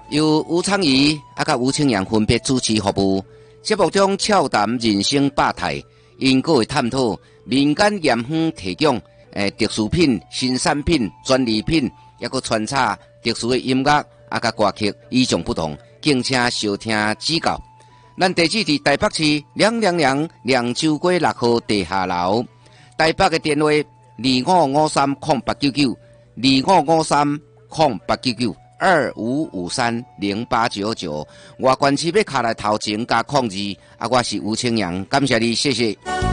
由吴昌仪甲吴清阳分别主持服务。节目中俏谈人生百态，因个会探讨民间盐香提供特殊品、新产品、专利品，也个穿插特殊的音乐甲歌曲，与众不同，敬请收听指教。咱地址伫台北市亮州街6號地下樓，台北嘅電話2553089925530899，外縣市要卡來頭前加02，我是吳清陽，感謝你，謝謝。